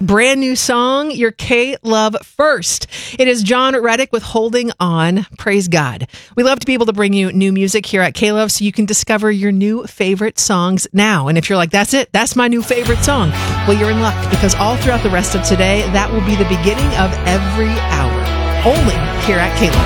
brand new song, your K-Love First. It is John Reddick with Holding On. Praise God. We love to be able to bring you new music here at K-Love so you can discover your new favorite songs now. And if you're like, that's it, that's my new favorite song, well, you're in luck because all throughout the rest of today, that will be the beginning of every hour. Only here at K-Love.